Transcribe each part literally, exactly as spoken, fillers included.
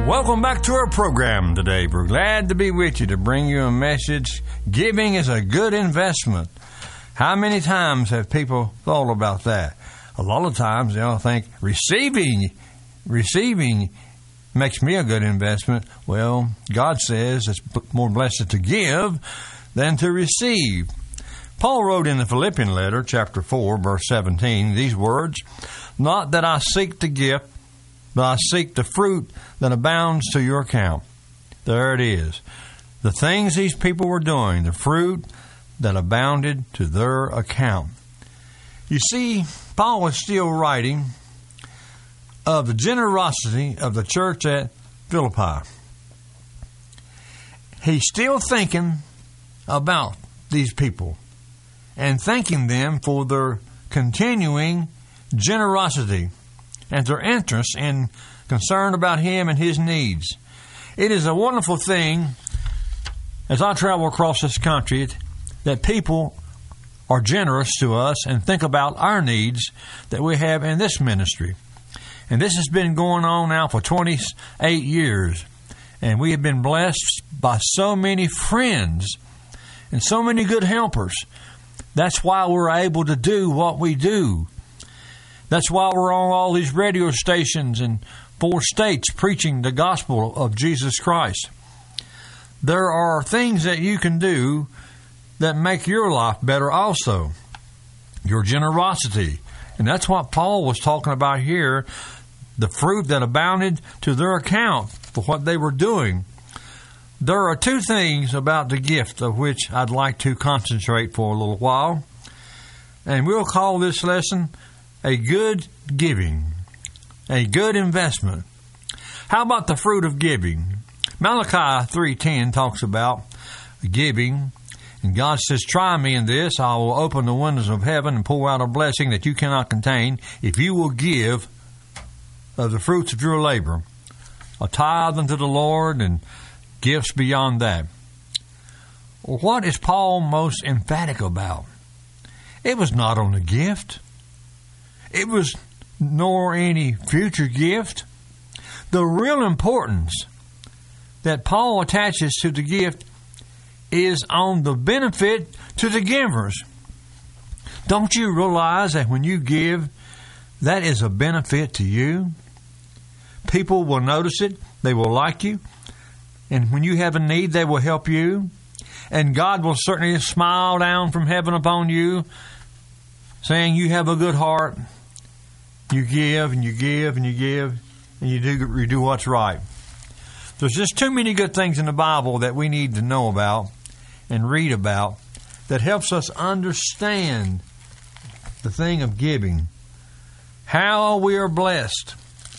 Welcome back to our program today. We're glad to be with you to bring you a message. Giving is a good investment. How many times have people thought about that? A lot of times they'll think receiving, receiving makes me a good investment. Well, God says it's more blessed to give than to receive. Paul wrote in the Philippian letter, chapter four, verse seventeen, these words, "Not that I seek the gift, but I seek the fruit that abounds to your account." There it is. The things these people were doing, the fruit that abounded to their account. You see, Paul was still writing of the generosity of the church at Philippi. He's still thinking about these people and thanking them for their continuing generosity and their interest and concern about him and his needs. It is a wonderful thing, as I travel across this country, that people are generous to us and think about our needs that we have in this ministry. And this has been going on now for twenty-eight years. And we have been blessed by so many friends and so many good helpers. That's why we're able to do what we do. That's why we're on all these radio stations in four states preaching the gospel of Jesus Christ. There are things that you can do that make your life better also. Your generosity. And that's what Paul was talking about here. The fruit that abounded to their account for what they were doing. There are two things about the gift of which I'd like to concentrate for a little while. And we'll call this lesson a good giving, a good investment. How about the fruit of giving? Malachi three ten talks about giving. And God says, "Try me in this. I will open the windows of heaven and pour out a blessing that you cannot contain if you will give of the fruits of your labor, a tithe unto the Lord and gifts beyond that." Well, what is Paul most emphatic about? It was not on the gift. It was nor any future gift. The real importance that Paul attaches to the gift is on the benefit to the givers. Don't you realize that when you give, that is a benefit to you? People will notice it. They will like you. And when you have a need, they will help you. And God will certainly smile down from heaven upon you, saying you have a good heart. You give and you give and you give and you do, you do what's right. There's just too many good things in the Bible that we need to know about and read about that helps us understand the thing of giving. How we are blessed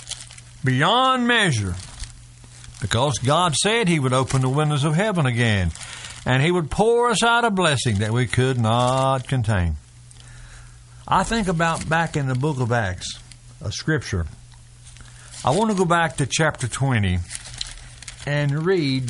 beyond measure, because God said He would open the windows of heaven again and He would pour us out a blessing that we could not contain. I think about back in the book of Acts, a scripture. I want to go back to chapter twenty and read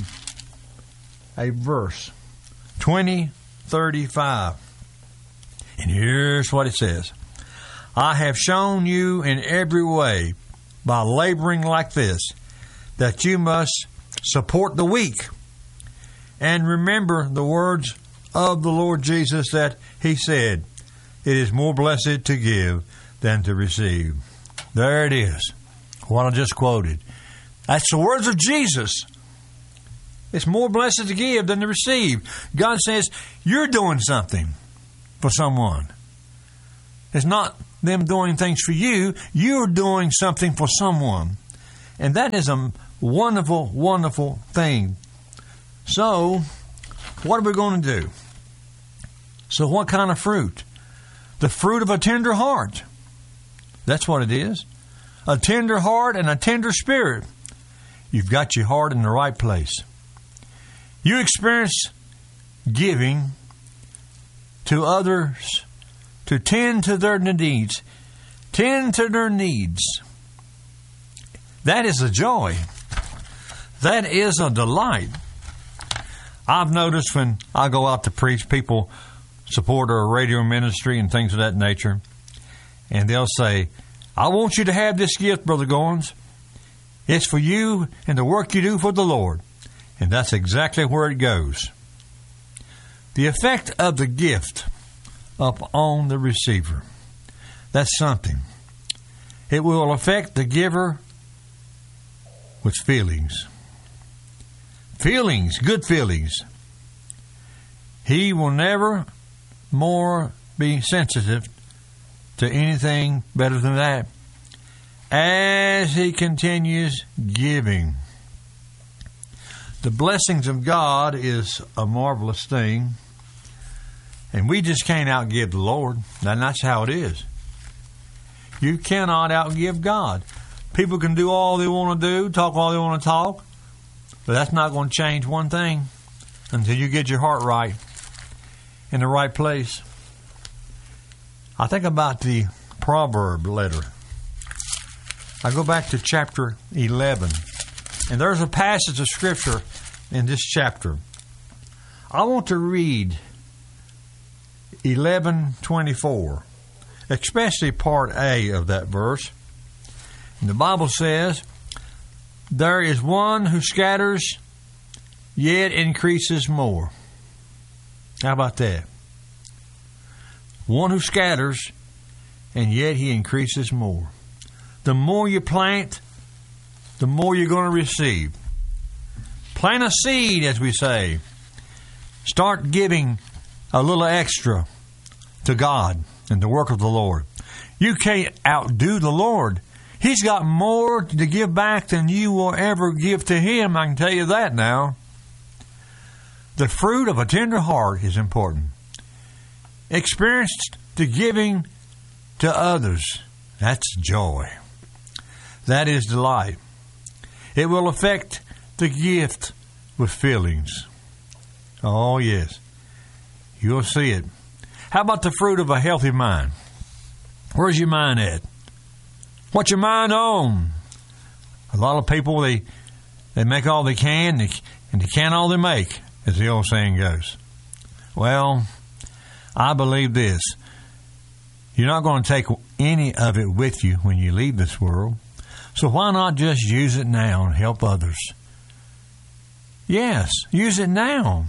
a verse, twenty thirty-five. And here's what it says. "I have shown you in every way, by laboring like this, that you must support the weak. And remember the words of the Lord Jesus that He said, it is more blessed to give than to receive." There it is, what I just quoted. That's the words of Jesus. It's more blessed to give than to receive. God says, you're doing something for someone. It's not them doing things for you. You're doing something for someone. And that is a wonderful, wonderful thing. So, what are we going to do? So what kind of fruit? The fruit of a tender heart. That's what it is. A tender heart and a tender spirit. You've got your heart in the right place. You experience giving to others to tend to their needs. Tend to their needs. That is a joy. That is a delight. I've noticed when I go out to preach, people support our radio ministry and things of that nature. And they'll say, I want you to have this gift, Brother Goins. It's for you and the work you do for the Lord. And that's exactly where it goes. The effect of the gift upon the receiver. That's something. It will affect the giver with feelings. Feelings, good feelings. He will never more be sensitive to anything better than that as he continues giving. The blessings of God is a marvelous thing, and we just can't outgive the Lord. And that's how it is. You cannot outgive God. People can do all they want to do, talk all they want to talk, but that's not going to change one thing until you get your heart right, in the right place. I think about the Proverb letter. I go back to chapter eleven, and there's a passage of Scripture in this chapter. I want to read eleven twenty-four, especially part A of that verse. And the Bible says, there is one who scatters, yet increases more. How about that? One who scatters, and yet he increases more. The more you plant, the more you're going to receive. Plant a seed, as we say. Start giving a little extra to God and the work of the Lord. You can't outdo the Lord. He's got more to give back than you will ever give to Him. I can tell you that now. The fruit of a tender heart is important. Experience the giving to others. That's joy. That is delight. It will affect the gift with feelings. Oh, yes. You'll see it. How about the fruit of a healthy mind? Where's your mind at? What's your mind on? A lot of people, they they make all they can, and they, and they can all they make, as the old saying goes. Well, I believe this. You're not going to take any of it with you when you leave this world. So why not just use it now and help others? Yes, use it now.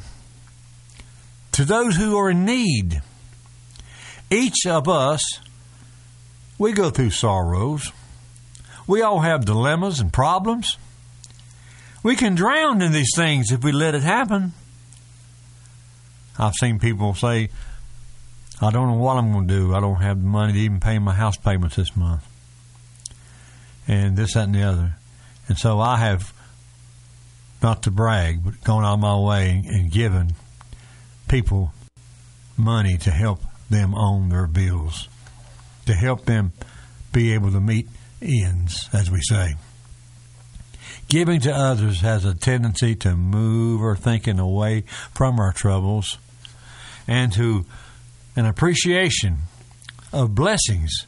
To those who are in need. Each of us, we go through sorrows. We all have dilemmas and problems. We can drown in these things if we let it happen. I've seen people say, I don't know what I'm going to do. I don't have the money to even pay my house payments this month. And this, that, and the other. And so I have, not to brag, but gone out of my way and given people money to help them own their bills, to help them be able to meet ends, as we say. Giving to others has a tendency to move our thinking away from our troubles and to an appreciation of blessings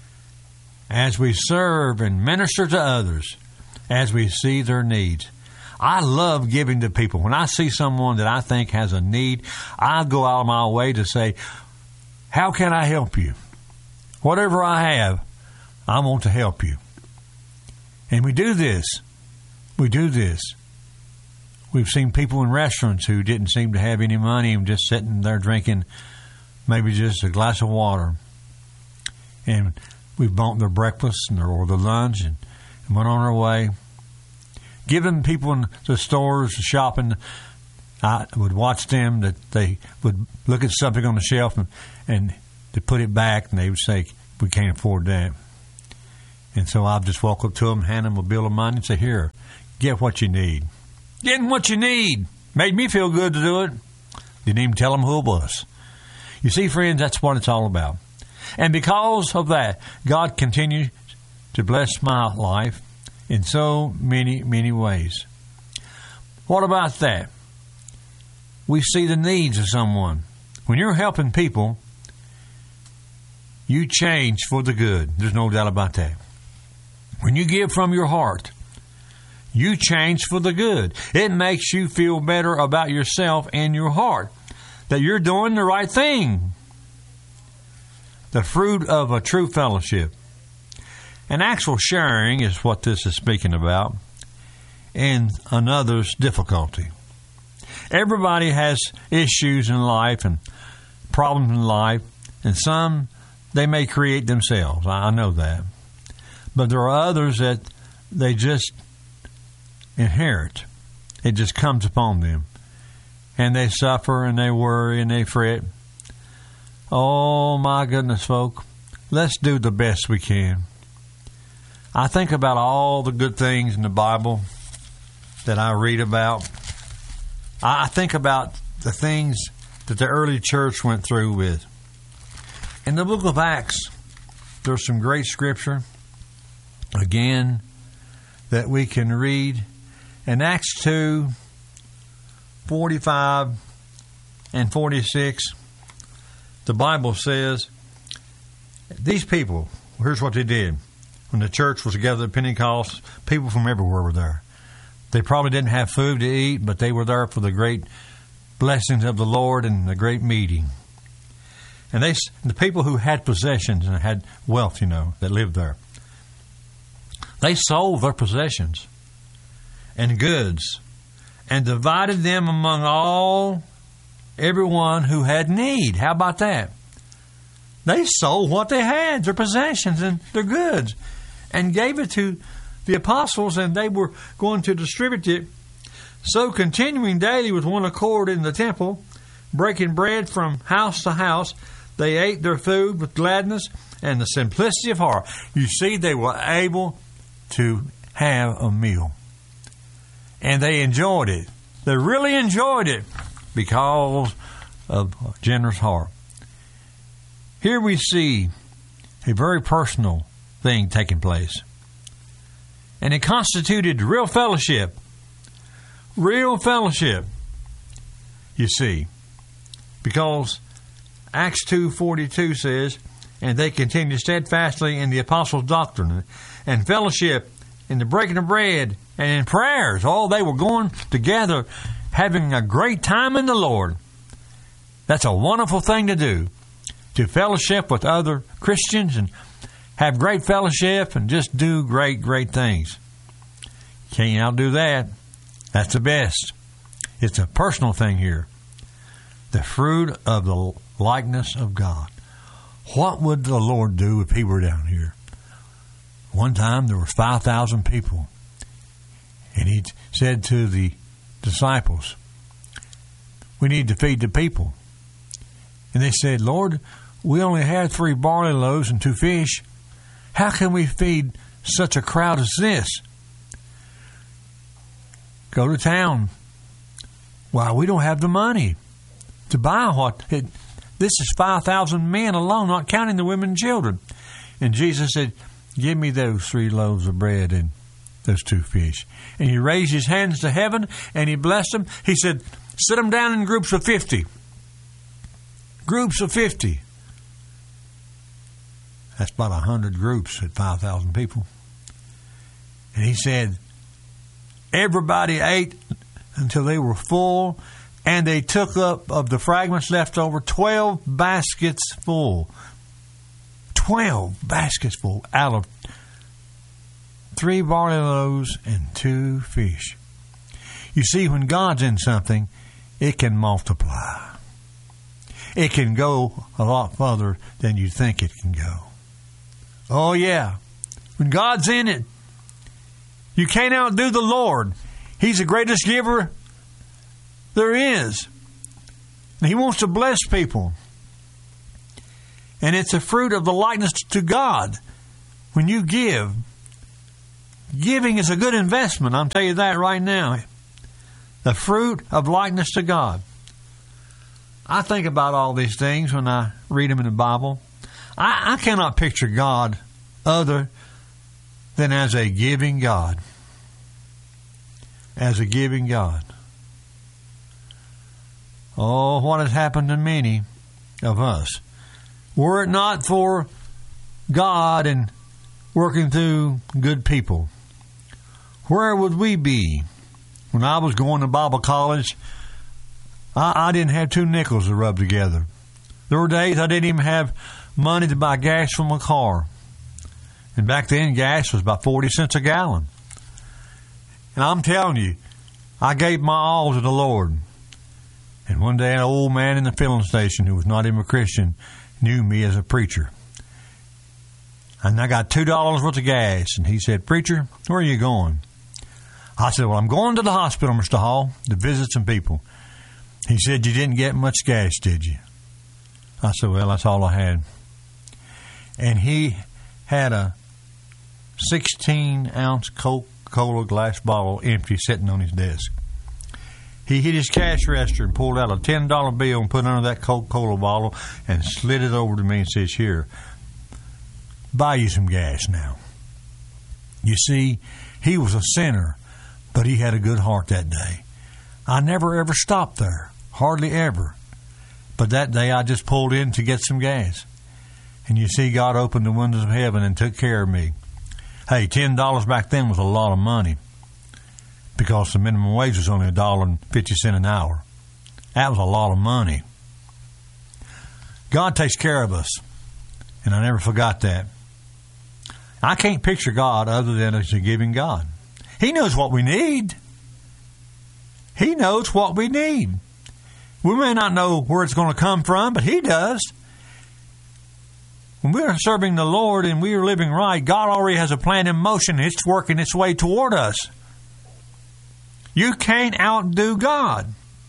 as we serve and minister to others, as we see their needs. I love giving to people. When I see someone that I think has a need, I go out of my way to say, how can I help you? Whatever I have, I want to help you. And we do this. We do this. We've seen people in restaurants who didn't seem to have any money and just sitting there drinking maybe just a glass of water. And we've bought their breakfast and their, or their lunch and, and went on our way. Giving people in the stores, shopping, I would watch them that they would look at something on the shelf and, and to put it back, and they would say, we can't afford that. And so I'd just walk up to them, hand them a bill of money and say, here, get what you need. Getting what you need. Made me feel good to do it. Didn't even tell them who it was. You see, friends, that's what it's all about. And because of that, God continues to bless my life in so many, many ways. What about that? We see the needs of someone. When you're helping people, you change for the good. There's no doubt about that. When you give from your heart, you change for the good. It makes you feel better about yourself and your heart, that you're doing the right thing. The fruit of a true fellowship. And actual sharing is what this is speaking about, in another's difficulty. Everybody has issues in life and problems in life, and some they may create themselves. I know that. But there are others that they just inherit. It just comes upon them. And they suffer and they worry and they fret. Oh, my goodness, folk. Let's do the best we can. I think about all the good things in the Bible that I read about. I think about the things that the early church went through with. In the book of Acts, there's some great scripture, again, that we can read. In Acts two, forty-five and forty-six, the Bible says, these people, here's what they did. When the church was together at Pentecost, people from everywhere were there. They probably didn't have food to eat, but they were there for the great blessings of the Lord and the great meeting. And they, the people who had possessions and had wealth, you know, that lived there, they sold their possessions and goods and divided them among all, everyone who had need. How about that? They sold what they had, their possessions and their goods, and gave it to the apostles, and they were going to distribute it. So continuing daily with one accord in the temple, breaking bread from house to house, they ate their food with gladness and the simplicity of heart. You see, they were able to have a meal. And they enjoyed it. They really enjoyed it because of a generous heart. Here we see a very personal thing taking place. And it constituted real fellowship. Real fellowship, you see. Because Acts two forty-two says, and they continued steadfastly in the apostles' doctrine and fellowship, in the breaking of bread, and in prayers. Oh, they were going together, having a great time in the Lord. That's a wonderful thing to do, to fellowship with other Christians and have great fellowship and just do great, great things. Can't outdo that. That's the best. It's a personal thing here. The fruit of the likeness of God. What would the Lord do if He were down here? One time there were five thousand people. And He said to the disciples, we need to feed the people. And they said, Lord, we only had three barley loaves and two fish. How can we feed such a crowd as this? Go to town. Well, we don't have the money to buy what. It, this is five thousand men alone, not counting the women and children. And Jesus said, give me those three loaves of bread and those two fish. And He raised His hands to heaven and He blessed them. He said, sit them down in groups of fifty. Groups of fifty. That's about a hundred groups at five thousand people. And He said, everybody ate until they were full, and they took up of the fragments left over twelve baskets full. Twelve baskets full out of three barley loaves and two fish. You see, when God's in something, it can multiply. It can go a lot further than you think it can go. Oh, yeah. When God's in it, you can't outdo the Lord. He's the greatest giver there is. And He wants to bless people. And it's a fruit of the likeness to God. When you give, giving is a good investment. I'll tell you that right now. The fruit of likeness to God. I think about all these things when I read them in the Bible. I, I cannot picture God other than as a giving God. As a giving God. Oh, what has happened to many of us. Were it not for God and working through good people, where would we be? When I was going to Bible college, I, I didn't have two nickels to rub together. There were days I didn't even have money to buy gas for my car. And back then, gas was about forty cents a gallon. And I'm telling you, I gave my all to the Lord. And one day, an old man in the filling station who was not even a Christian knew me as a preacher. And I got two dollars worth of gas. And he said, "Preacher, where are you going?" I said, "Well, I'm going to the hospital, Mister Hall, to visit some people." He said, "You didn't get much gas, did you?" I said, "Well, that's all I had." And he had a sixteen-ounce Coca-Cola glass bottle empty sitting on his desk. He hit his cash register and pulled out a ten dollar bill and put it under that Coca-Cola bottle and slid it over to me and says, "Here, buy you some gas now." You see, he was a sinner, but he had a good heart that day. I never ever stopped there, hardly ever. But that day I just pulled in to get some gas. And you see, God opened the windows of heaven and took care of me. Hey, ten dollars back then was a lot of money because the minimum wage was only a dollar and fifty cents an hour. That was a lot of money. God takes care of us, and I never forgot that. I can't picture God other than as a giving God. He knows what we need. He knows what we need. We may not know where it's going to come from, but He does. When we are serving the Lord and we are living right, God already has a plan in motion. It's working its way toward us. You can't outdo God.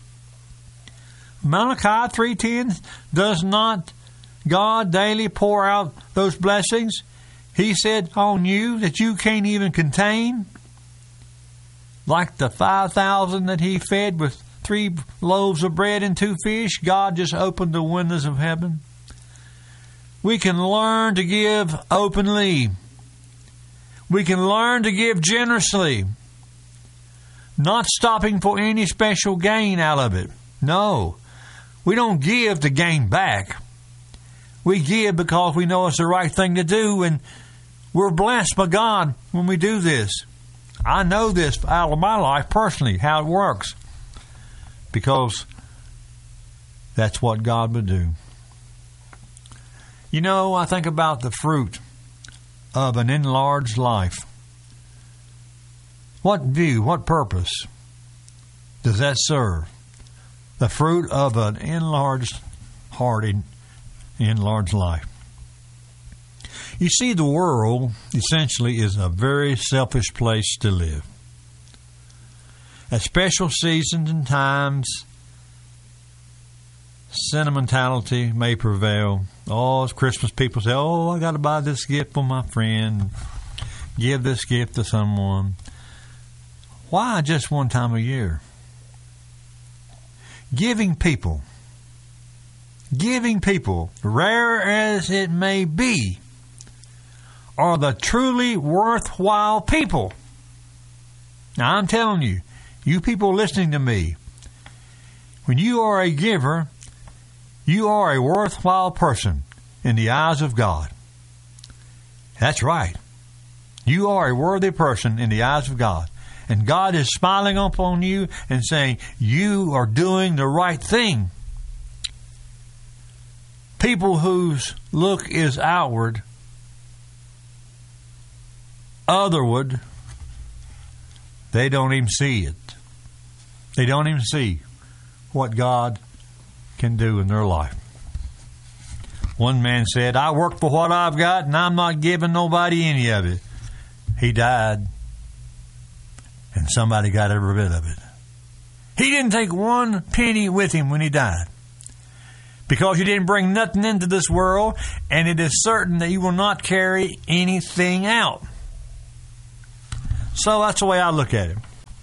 Malachi three ten, does not God daily pour out those blessings He said on you that you can't even contain? Like the five thousand that He fed with three loaves of bread and two fish, God just opened the windows of heaven. We can learn to give openly. We can learn to give generously. Not stopping for any special gain out of it. No. We don't give to gain back. We give because we know it's the right thing to do, and we're blessed by God when we do this. I know this out of my life personally, how it works, because that's what God would do. You know, I think about the fruit of an enlarged life. What view, what purpose does that serve? The fruit of an enlarged hearted, enlarged life. You see, the world essentially is a very selfish place to live. At special seasons and times, sentimentality may prevail. Oh, it's Christmas. People say, "Oh, I got to buy this gift for my friend. Give this gift to someone." Why just one time a year? Giving people, giving people, rare as it may be, are the truly worthwhile people. Now, I'm telling you, you people listening to me, when you are a giver, you are a worthwhile person in the eyes of God. That's right. You are a worthy person in the eyes of God. And God is smiling upon you and saying, you are doing the right thing. People whose look is outward, otherward, they don't even see it. They don't even see what God can do in their life. One man said, "I work for what I've got and I'm not giving nobody any of it." He died, and somebody got every bit of it. He didn't take one penny with him when he died, because he didn't bring nothing into this world, and it is certain that you will not carry anything out. So that's the way I look at it.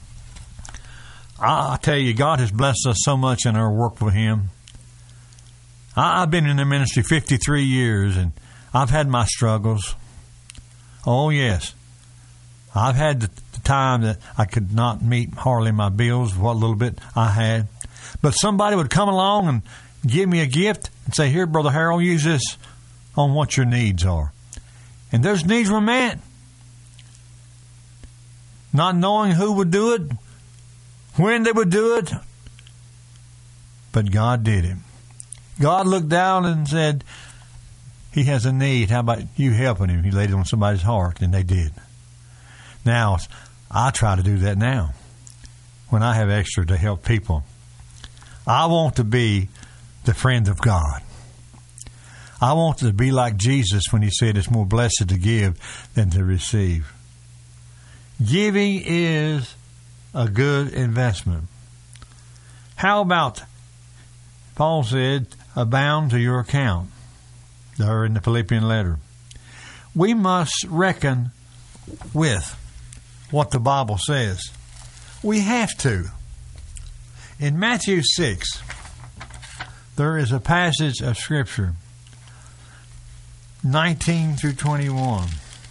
I tell you, God has blessed us so much in our work with Him. I've been in the ministry fifty-three years, and I've had my struggles. Oh, yes. I've had the time that I could not meet hardly my bills, what little bit I had. But somebody would come along and give me a gift and say, "Here, Brother Harold, use this on what your needs are." And those needs were met. Not knowing who would do it, when they would do it, but God did it. God looked down and said, he has a need. How about you helping him? He laid it on somebody's heart, and they did. Now, I try to do that now when I have extra to help people. I want to be the friend of God. I want to be like Jesus when he said it's more blessed to give than to receive. Giving is a good investment. How about, Paul said, abound to your account, there in the Philippian letter. We must reckon with what the Bible says. We have to. In Matthew six, there is a passage of Scripture, nineteen through twenty-one.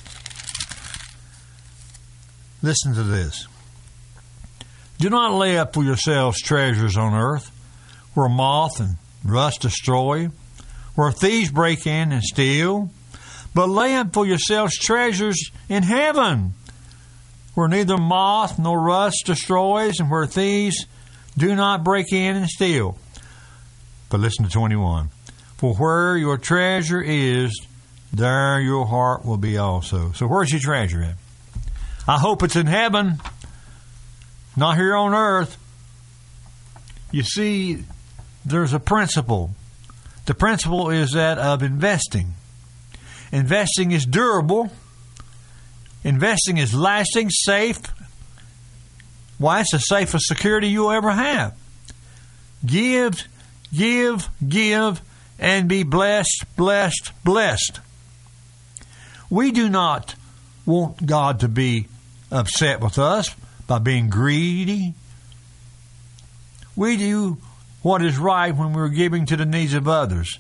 Listen to this. Do not lay up for yourselves treasures on earth, where moth and rust destroy, where thieves break in and steal, but lay up for yourselves treasures in heaven, where neither moth nor rust destroys, and where thieves do not break in and steal. But listen to twenty-one. For where your treasure is, there your heart will be also. So where's your treasure at? I hope it's in heaven, not here on earth. You see, there's a principle. The principle is that of investing. Investing is durable. Investing is lasting, safe. Why? It's the safest security you'll ever have. Give, give, give, and be blessed, blessed, blessed. We do not want God to be upset with us by being greedy. We do what is right when we're giving to the needs of others.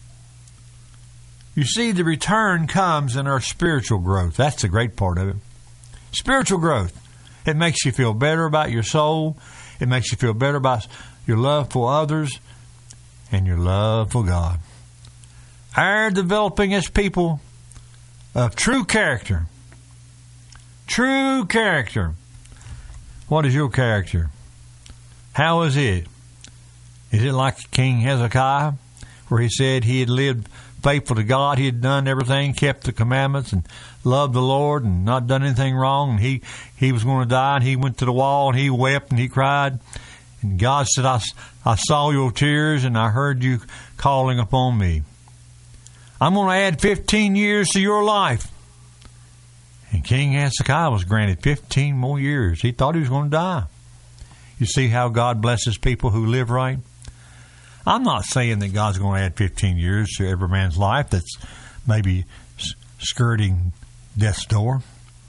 You see, the return comes in our spiritual growth. That's the great part of it. Spiritual growth. It makes you feel better about your soul. It makes you feel better about your love for others and your love for God. Our developing as people of true character. True character. What is your character? How is it? Is it like King Hezekiah, where he said he had lived faithful to God, he had done everything, kept the commandments, and loved the Lord, and not done anything wrong, and he, he was going to die, and he went to the wall, and he wept, and he cried, and God said, I, I saw your tears, and I heard you calling upon me. I'm going to add fifteen years to your life. And King Hezekiah was granted fifteen more years. He thought he was going to die. You see how God blesses people who live right? I'm not saying that God's going to add fifteen years to every man's life that's maybe skirting death's door.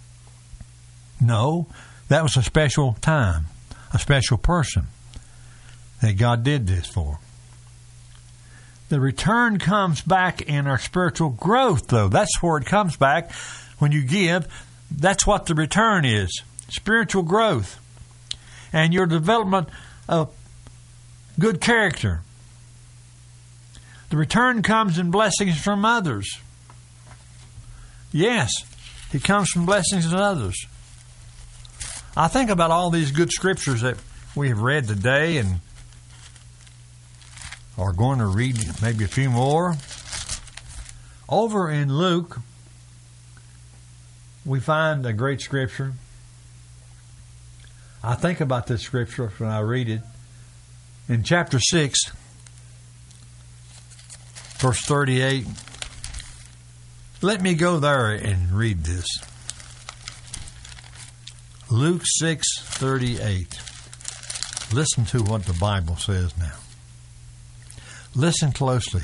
No, that was a special time, a special person that God did this for. The return comes back in our spiritual growth, though. That's where it comes back. When you give, that's what the return is. Spiritual growth. And your development of good character. The return comes in blessings from others. Yes, it comes from blessings from others. I think about all these good scriptures that we have read today and are going to read maybe a few more. Over in Luke, we find a great scripture. I think about this scripture when I read it. In chapter six, verse thirty-eight. Let me go there and read this. Luke six thirty-eight. Listen to what the Bible says now. Listen closely.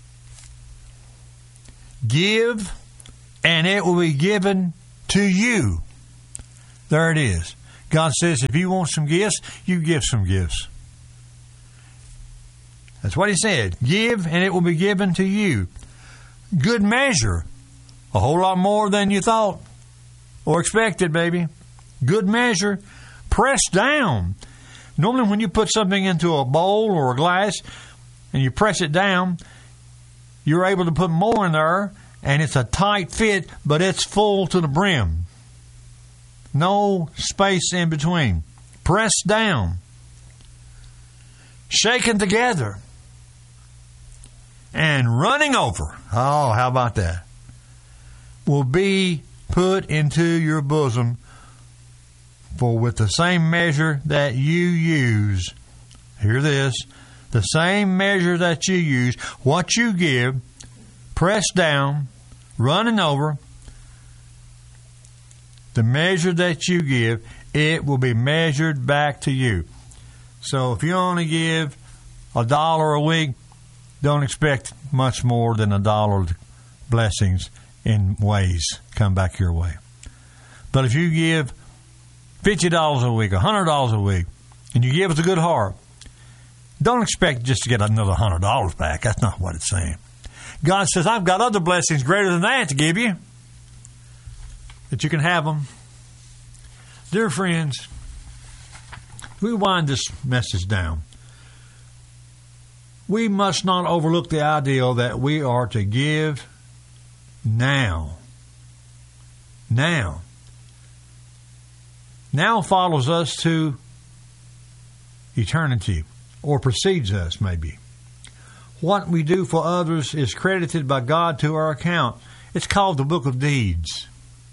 Give, and it will be given to you. There it is. God says if you want some gifts, you give some gifts. That's what he said. Give, and it will be given to you. Good measure. A whole lot more than you thought or expected, baby. Good measure. Pressed down. Normally when you put something into a bowl or a glass and you press it down, you're able to put more in there, and it's a tight fit, but it's full to the brim. No space in between. Pressed down. Shaken together. and running over. Oh, how about that? Will be put into your bosom, for with the same measure that you use, hear this, the same measure that you use, what you give, pressed down, running over, the measure that you give, it will be measured back to you. So if you only give a dollar a week, don't expect much more than a dollar blessings in ways come back your way. But if you give fifty dollars a week, one hundred dollars a week, and you give with a good heart, don't expect just to get another one hundred dollars back. That's not what it's saying. God says, I've got other blessings greater than that to give you, that you can have them. Dear friends, we wind this message down. We must not overlook the ideal that we are to give now. Now. Now follows us to eternity, or precedes us, maybe. What we do for others is credited by God to our account. It's called the Book of Deeds.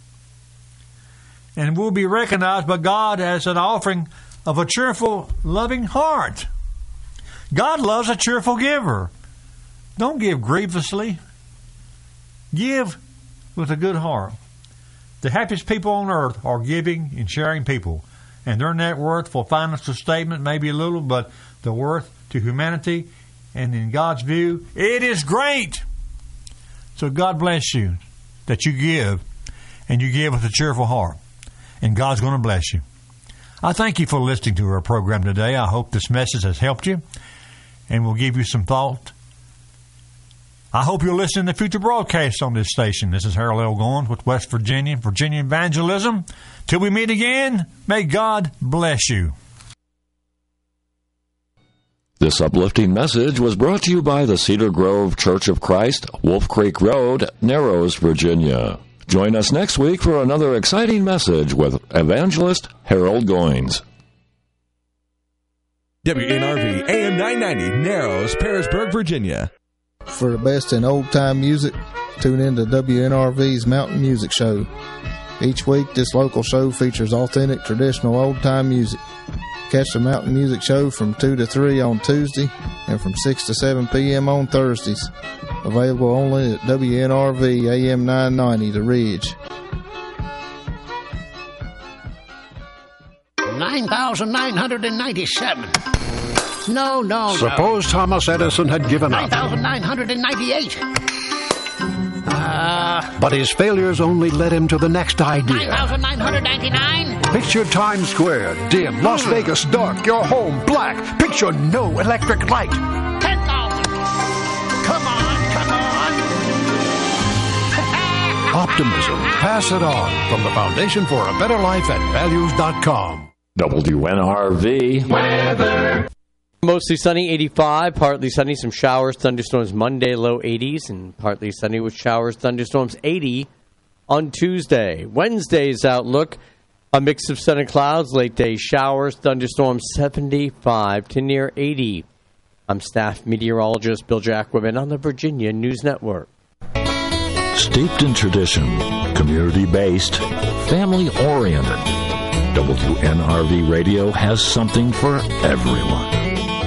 And will be recognized by God as an offering of a cheerful, loving heart. God loves a cheerful giver. Don't give grievously. Give with a good heart. The happiest people on earth are giving and sharing people. And their net worth for financial statement may be little, but the worth to humanity and in God's view, it is great. So God bless you that you give, and you give with a cheerful heart. And God's going to bless you. I thank you for listening to our program today. I hope this message has helped you and will give you some thought. I hope you'll listen to future broadcasts on this station. This is Harold L. Goins with West Virginia, Virginia Evangelism. Till we meet again, may God bless you. This uplifting message was brought to you by the Cedar Grove Church of Christ, Wolf Creek Road, Narrows, Virginia. Join us next week for another exciting message with evangelist Harold Goins. W N R V A M nine ninety, Narrows, Pearisburg, Virginia. For the best in old-time music, tune in to W N R V's Mountain Music Show. Each week, this local show features authentic, traditional old-time music. Catch the Mountain Music Show from two to three on Tuesday and from six to seven p.m. on Thursdays. Available only at W N R V A M nine ninety, The Ridge. nine thousand nine hundred ninety-seven. No, no, no. Suppose Thomas Edison had given up. nine thousand nine hundred ninety-eight. Uh, but his failures only led him to the next idea. nine thousand nine hundred ninety-nine. Picture Times Square, dim, Las Vegas dark, your home black. Picture no electric light. ten thousand. Come on, come on. Optimism. Pass it on from the Foundation for a Better Life at values dot com. W N R V weather. Mostly sunny, eighty-five, partly sunny, some showers, thunderstorms Monday, low eighties, and partly sunny with showers, thunderstorms, eighty on Tuesday. Wednesday's outlook, a mix of sun and clouds, late day showers, thunderstorms, seventy-five to near eighty. I'm staff meteorologist Bill Jacquemin on the Virginia News Network. Steeped in tradition, community-based, family-oriented, W N R V Radio has something for everyone.